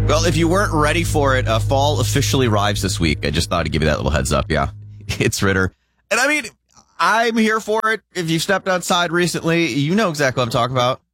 Well, if you weren't ready for it, fall officially arrives this week. I just thought I'd give you that little heads up. Yeah, it's Ritter. And I mean, I'm here for it. If you've stepped outside recently, you know exactly what I'm talking about.